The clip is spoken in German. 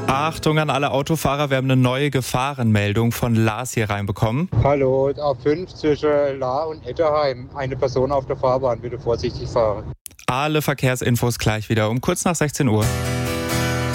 Achtung an alle Autofahrer, wir haben eine neue Gefahrenmeldung von Lars hier reinbekommen. Hallo, A5 zwischen Lahr und Etterheim. Eine Person auf der Fahrbahn, bitte vorsichtig fahren. Alle Verkehrsinfos gleich wieder um kurz nach 16 Uhr.